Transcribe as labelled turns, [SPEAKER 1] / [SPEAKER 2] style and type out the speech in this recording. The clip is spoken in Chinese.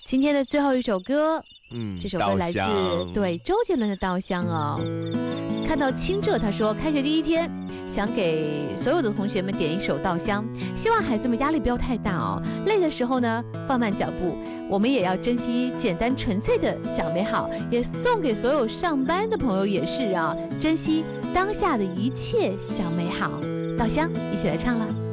[SPEAKER 1] 今天的最后一首歌，这首歌来自周杰伦的《稻香》哦。看到清澈，他说开学第一天，想给所有的同学们点一首《稻香》，希望孩子们压力不要太大哦。累的时候呢，放慢脚步，我们也要珍惜简单纯粹的小美好，也送给所有上班的朋友也是啊，珍惜当下的一切小美好。稻香，一起来唱了。